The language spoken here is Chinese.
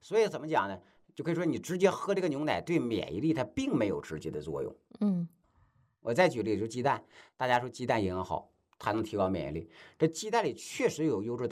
所以怎么讲呢？就可以说你直接喝这个牛奶对免疫力它并没有直接的作用。我再举例，就鸡蛋，大家说鸡蛋营养好，它能提高免疫力，这鸡蛋里确实有优质